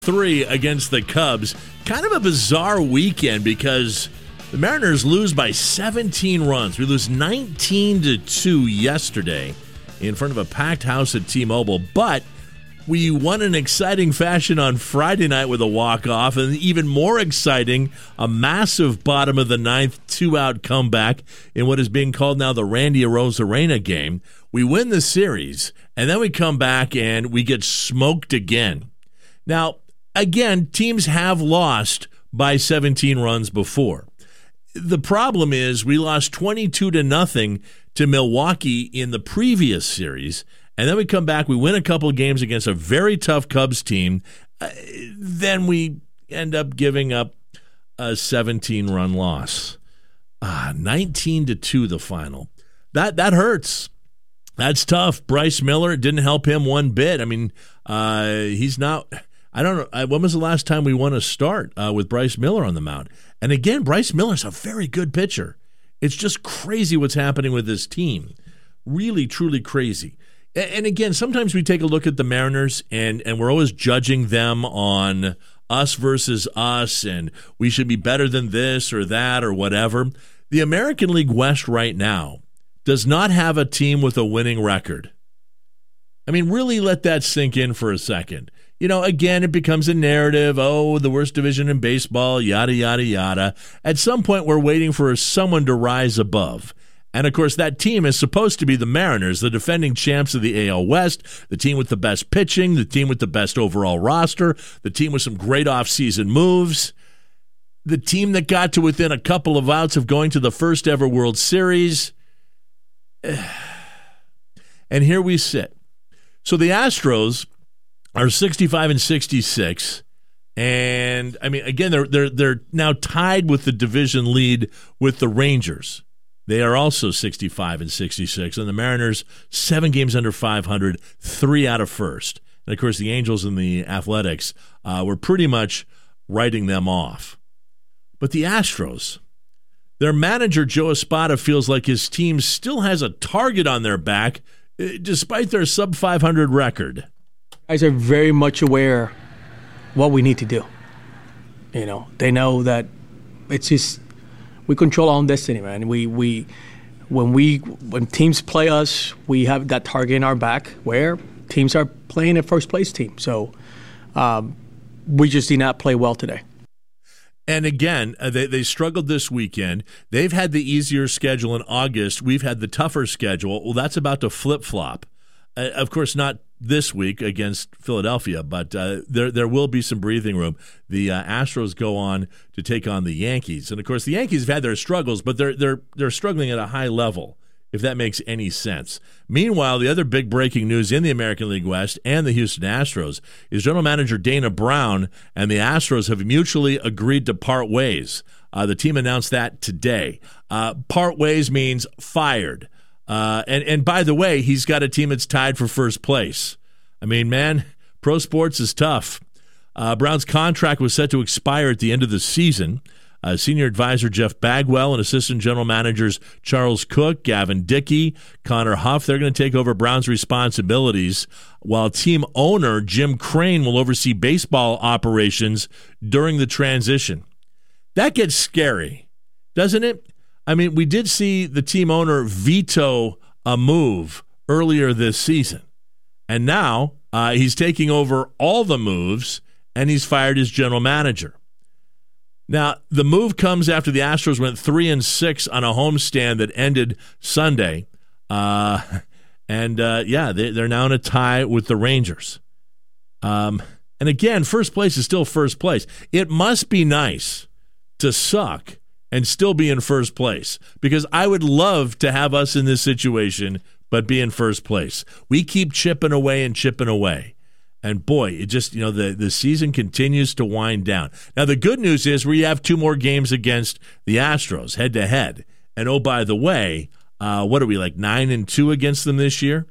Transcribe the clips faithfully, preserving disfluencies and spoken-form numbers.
Three against the Cubs. Kind of a bizarre weekend because the Mariners lose by seventeen runs. We lose nineteen to two yesterday in front of a packed house at T-Mobile, but we won in exciting fashion on Friday night with a walk-off, and even more exciting, a massive bottom of the ninth two-out comeback in what is being called now the Randy Arozarena game. We win the series, and then we come back and we get smoked again. Now, again, teams have lost by seventeen runs before. The problem is we lost twenty-two to nothing to Milwaukee in the previous series, and then we come back, we win a couple of games against a very tough Cubs team. Uh, then we end up giving up a seventeen-run loss. Ah, nineteen to two the final. That that hurts. That's tough. Bryce Miller, it didn't help him one bit. I mean, uh, he's not... I don't know. When was the last time we won a start uh, with Bryce Miller on the mound? And again, Bryce Miller's a very good pitcher. It's just crazy what's happening with this team. Really, truly crazy. And again, sometimes we take a look at the Mariners and, and we're always judging them on us versus us, and we should be better than this or that or whatever. The American League West right now does not have a team with a winning record. I mean, really let that sink in for a second. You know, again, it becomes a narrative, oh, the worst division in baseball, yada, yada, yada. At some point, we're waiting for someone to rise above. And, of course, that team is supposed to be the Mariners, the defending champs of the A L West, the team with the best pitching, the team with the best overall roster, the team with some great offseason moves, the team that got to within a couple of outs of going to the first ever World Series. And here we sit. So the Astros are sixty-five and sixty-six, and I mean, again, they're they're they're now tied with the division lead with the Rangers. They are also sixty-five and sixty-six, and the Mariners seven games under five hundred, three out of first. And of course, the Angels and the Athletics uh, were pretty much writing them off. But the Astros, their manager Joe Espada feels like his team still has a target on their back, despite their sub five hundred record. Guys are very much aware what we need to do. You know, they know that it's just we control our own destiny, man. We we when we when teams play us, we have that target in our back where teams are playing a first place team. So um, we just did not play well today. And again, uh, they, they struggled this weekend. They've had the easier schedule in August. We've had the tougher schedule. Well, that's about to flip-flop. Uh, of course, not this week against Philadelphia, but uh, there there will be some breathing room. The uh, Astros go on to take on the Yankees. And, of course, the Yankees have had their struggles, but they're they're they're struggling at a high level, if that makes any sense. Meanwhile, the other big breaking news in the American League West and the Houston Astros is General Manager Dana Brown and the Astros have mutually agreed to part ways. Uh, the team announced that today. Uh, part ways means fired. Uh, and, and by the way, he's got a team that's tied for first place. I mean, man, pro sports is tough. Uh, Brown's contract was set to expire at the end of the season. Uh, senior advisor Jeff Bagwell and assistant general managers Charles Cook, Gavin Dickey, Connor Huff, they're going to take over Brown's responsibilities, while team owner Jim Crane will oversee baseball operations during the transition. That gets scary, doesn't it? I mean, we did see the team owner veto a move earlier this season, and now uh, he's taking over all the moves, and he's fired his general manager. Now, the move comes after the Astros went three and six on a homestand that ended Sunday, uh, and uh, yeah, they, they're now in a tie with the Rangers. Um, and again, first place is still first place. It must be nice to suck and still be in first place, because I would love to have us in this situation, but be in first place. We keep chipping away and chipping away. And boy, it just, you know, the, the season continues to wind down. Now, the good news is we have two more games against the Astros head to head. And oh, by the way, uh, what are we, like nine and two against them this year?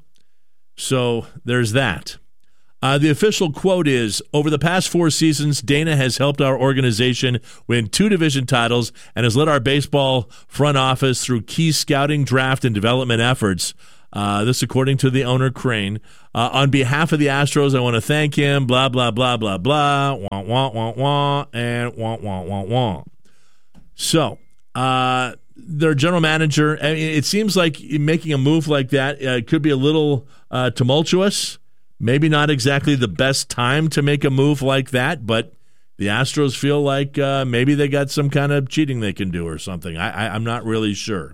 So there's that. Uh, the official quote is, over the past four seasons, Dana has helped our organization win two division titles and has led our baseball front office through key scouting, draft, and development efforts. Uh, this according to the owner, Crane. Uh, on behalf of the Astros, I want to thank him, blah, blah, blah, blah, blah, wah, wah, wah, wah, and wah, wah, wah, wah. So, uh, their general manager, I mean, it seems like making a move like that uh, could be a little uh, tumultuous. Maybe not exactly the best time to make a move like that, but the Astros feel like uh, maybe they got some kind of cheating they can do or something. I, I, I'm not really sure.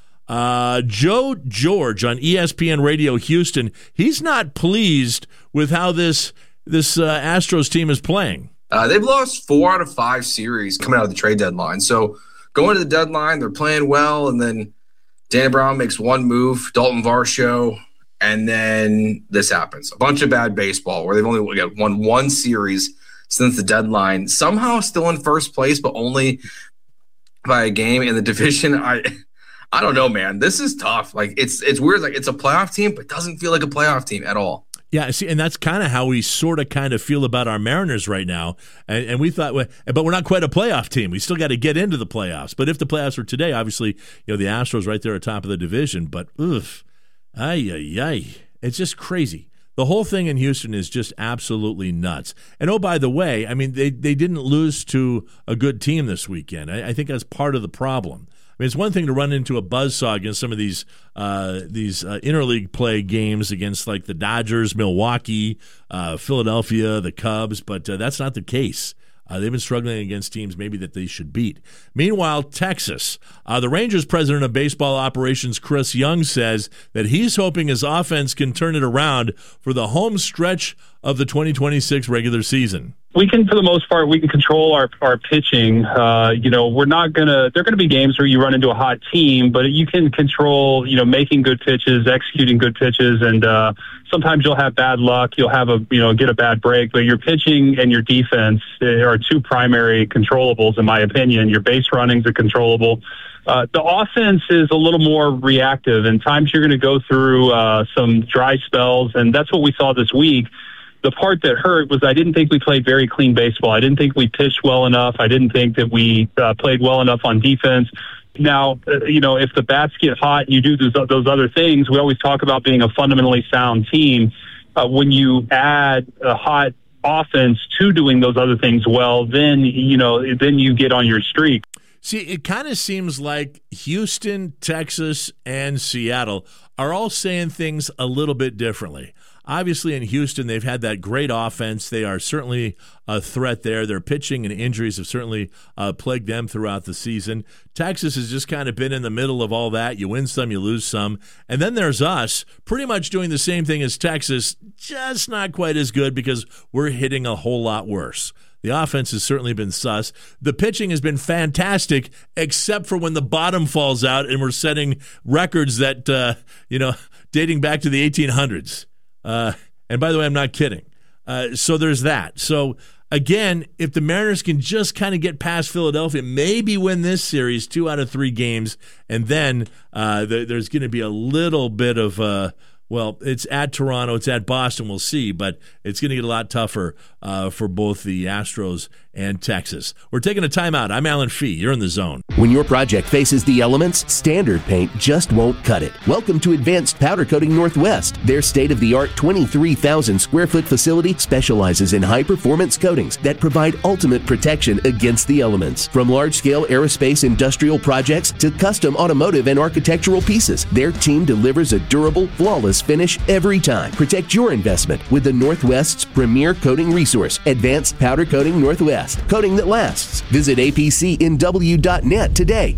Uh, Joe George on E S P N Radio Houston, he's not pleased with how this this uh, Astros team is playing. Uh, they've lost four out of five series coming out of the trade deadline. So going to the deadline, they're playing well, and then Danny Brown makes one move, Dalton Varsho, and then this happens. A bunch of bad baseball where they've only won one series since the deadline. Somehow still in first place, but only by a game in the division. I I don't know, man. This is tough. Like it's it's weird. Like it's a playoff team, but doesn't feel like a playoff team at all. Yeah, see, and that's kind of how we sort of kind of feel about our Mariners right now. And, and we thought, but we're not quite a playoff team. We still got to get into the playoffs. But if the playoffs were today, obviously, you know, the Astros right there at top of the division. But oof, ay ay ay, it's just crazy. The whole thing in Houston is just absolutely nuts. And oh, by the way, I mean, they, they didn't lose to a good team this weekend. I, I think that's part of the problem. I mean, it's one thing to run into a buzzsaw against some of these uh, these uh, interleague play games against like the Dodgers, Milwaukee, uh, Philadelphia, the Cubs, but uh, that's not the case. Uh, they've been struggling against teams maybe that they should beat. Meanwhile, Texas, uh, the Rangers president of baseball operations, Chris Young, says that he's hoping his offense can turn it around for the home stretch of the twenty twenty-six regular season. We can, for the most part, we can control our, our pitching. Uh, you know, we're not going to, there are going to be games where you run into a hot team, but you can control, you know, making good pitches, executing good pitches. And, uh, sometimes you'll have bad luck. You'll have a, you know, get a bad break, but your pitching and your defense are two primary controllables, in my opinion. Your base running's a controllable. Uh, the offense is a little more reactive, and times you're going to go through, uh, some dry spells. And that's what we saw this week. The part that hurt was I didn't think we played very clean baseball. I didn't think we pitched well enough. I didn't think that we uh, played well enough on defense. Now, uh, you know, if the bats get hot, you do those, those other things. We always talk about being a fundamentally sound team. Uh, when you add a hot offense to doing those other things well, then, you know, then you get on your streak. See, it kind of seems like Houston, Texas, and Seattle are all saying things a little bit differently. Obviously, in Houston, they've had that great offense. They are certainly a threat there. Their pitching and injuries have certainly uh, plagued them throughout the season. Texas has just kind of been in the middle of all that. You win some, you lose some. And then there's us, pretty much doing the same thing as Texas, just not quite as good because we're hitting a whole lot worse. The offense has certainly been sus. The pitching has been fantastic, except for when the bottom falls out and we're setting records that, uh, you know, dating back to the eighteen hundreds. Uh, and by the way, I'm not kidding. Uh, so there's that. So again, if the Mariners can just kind of get past Philadelphia, maybe win this series, two out of three games, and then uh, th- there's going to be a little bit of, uh, well, it's at Toronto, it's at Boston, we'll see, but it's going to get a lot tougher uh, for both the Astros and Texas. We're taking a timeout. I'm Alan Fee. You're in the zone. When your project faces the elements, standard paint just won't cut it. Welcome to Advanced Powder Coating Northwest. Their state-of-the-art twenty-three thousand square foot facility specializes in high-performance coatings that provide ultimate protection against the elements. From large-scale aerospace industrial projects to custom automotive and architectural pieces, their team delivers a durable, flawless finish every time. Protect your investment with the Northwest's premier coating resource, Advanced Powder Coating Northwest. Coating that lasts. Visit A P C N W dot net today.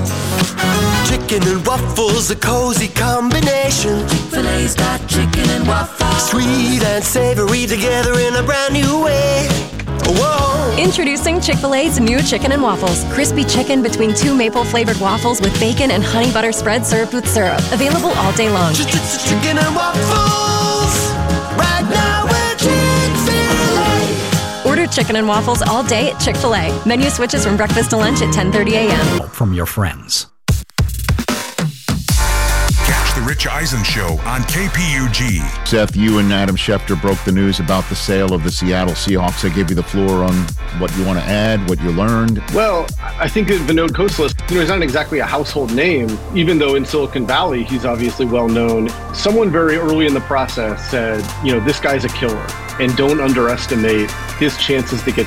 Chicken and waffles, a cozy combination. Chick-fil-A's got chicken and waffles. Sweet and savory together in a brand new way. Whoa. Introducing Chick-fil-A's new chicken and waffles. Crispy chicken between two maple-flavored waffles with bacon and honey butter spread served with syrup. Available all day long. Chicken and waffles. Right now we're Chick-fil-A. Order chicken and waffles all day at Chick-fil-A. Menu switches from breakfast to lunch at ten thirty a.m. From your friends. Catch the Rich Eisen Show on K P U G. Seth, you and Adam Schefter broke the news about the sale of the Seattle Seahawks. I gave you the floor on what you want to add, what you learned. Well, I think that Vinod Khosla You know, he's not exactly a household name, even though in Silicon Valley, he's obviously well known. Someone very early in the process said, you know, this guy's a killer, and don't underestimate his chances to get